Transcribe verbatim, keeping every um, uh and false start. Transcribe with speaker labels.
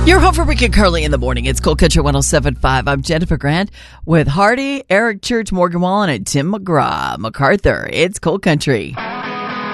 Speaker 1: Your home for Rick and Curly in the morning. It's Cool Country one oh seven point five. I'm Jennifer Grant with Hardy, Eric Church, Morgan Wallen, and Tim McGraw. MacArthur. It's Cool Country.